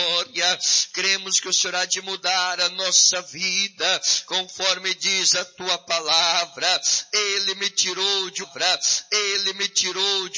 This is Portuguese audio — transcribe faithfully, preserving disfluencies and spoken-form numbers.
glória. Cremos que o Senhor há de mudar a nossa vida, conforme diz a tua palavra. Ele me tirou de Ele me tirou de